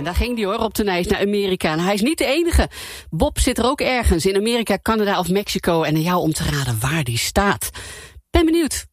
En daar ging hij hoor, op de reis naar Amerika. En hij is niet de enige. Bob zit er ook ergens in Amerika, Canada of Mexico. En aan jou om te raden waar die staat. Ben benieuwd.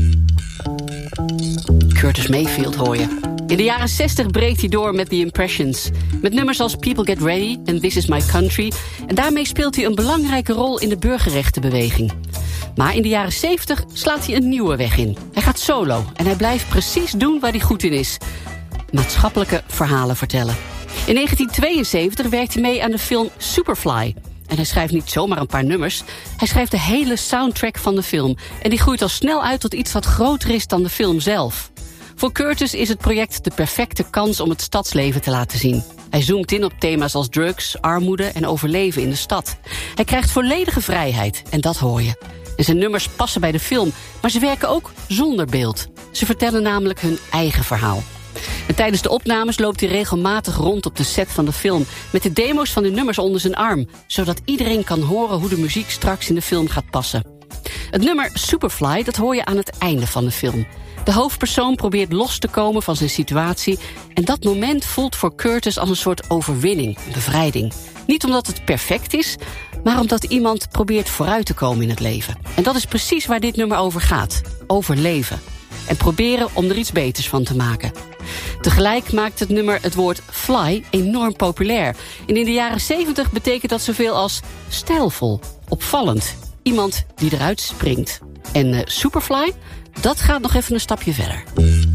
Curtis Mayfield hoor je. In de jaren 60 breekt hij door met The Impressions. Met nummers als People Get Ready en This Is My Country. En daarmee speelt hij een belangrijke rol in de burgerrechtenbeweging. Maar in de jaren 70 slaat hij een nieuwe weg in. Hij gaat solo en hij blijft precies doen waar hij goed in is. Maatschappelijke verhalen vertellen. In 1972 werkt hij mee aan de film Superfly. En hij schrijft niet zomaar een paar nummers. Hij schrijft de hele soundtrack van de film. En die groeit al snel uit tot iets wat groter is dan de film zelf. Voor Curtis is het project de perfecte kans om het stadsleven te laten zien. Hij zoomt in op thema's als drugs, armoede en overleven in de stad. Hij krijgt volledige vrijheid en dat hoor je. En zijn nummers passen bij de film, maar ze werken ook zonder beeld. Ze vertellen namelijk hun eigen verhaal. En tijdens de opnames loopt hij regelmatig rond op de set van de film... met de demo's van de nummers onder zijn arm... zodat iedereen kan horen hoe de muziek straks in de film gaat passen. Het nummer Superfly, dat hoor je aan het einde van de film. De hoofdpersoon probeert los te komen van zijn situatie... en dat moment voelt voor Curtis als een soort overwinning, een bevrijding. Niet omdat het perfect is, maar omdat iemand probeert vooruit te komen in het leven. En dat is precies waar dit nummer over gaat. Overleven. En proberen om er iets beters van te maken. Tegelijk maakt het nummer het woord fly enorm populair. En in de jaren 70 betekent dat zoveel als stijlvol, opvallend. Iemand die eruit springt. En Superfly, dat gaat nog even een stapje verder.